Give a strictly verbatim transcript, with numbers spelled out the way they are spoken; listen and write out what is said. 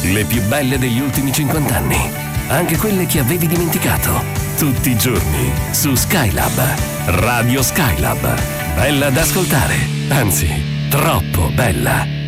Le più belle degli ultimi cinquanta anni. Anche quelle che avevi dimenticato. Tutti i giorni su Skylab. Radio Skylab. Bella da ascoltare. Anzi, troppo bella.